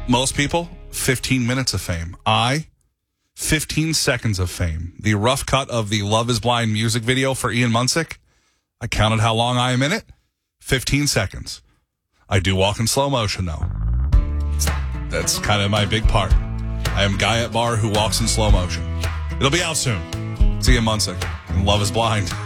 Most people, 15 minutes of fame. 15 seconds of fame. The rough cut of the Love is Blind music video for Ian Munsick. I counted how long I am in it. 15 seconds. I do walk in slow motion, though. That's kind of my big part. I am Guy at Bar who walks in slow motion. It'll be out soon. It's Ian Munsick and Love is Blind.